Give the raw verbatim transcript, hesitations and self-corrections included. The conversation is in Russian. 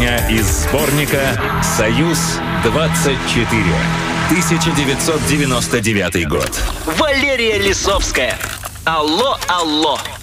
Песня из сборника «Союз-двадцать четыре». тысяча девятьсот девяносто девятый год. Валерия Лисовская. Алло, алло.